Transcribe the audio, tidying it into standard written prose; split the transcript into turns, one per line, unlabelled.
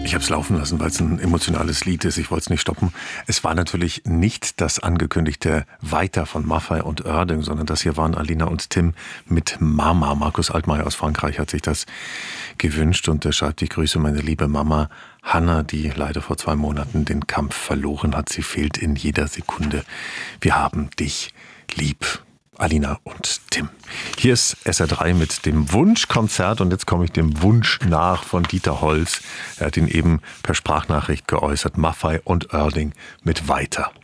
Ich habe es laufen lassen, weil es ein emotionales Lied ist. Ich wollte es nicht stoppen. Es war natürlich nicht das angekündigte Weiter von Maffay und Oerding, sondern das hier waren Alina und Tim mit Mama. Markus Altmaier aus Frankreich hat sich das gewünscht und er schreibt: Ich grüße meine liebe Mama Hanna, die leider vor 2 Monaten den Kampf verloren hat. Sie fehlt in jeder Sekunde. Wir haben dich lieb. Alina und Tim. Hier ist SR3 mit dem Wunschkonzert und jetzt komme ich dem Wunsch nach von Dieter Holz. Er hat ihn eben per Sprachnachricht geäußert. Maffay und Oerding mit Weiter.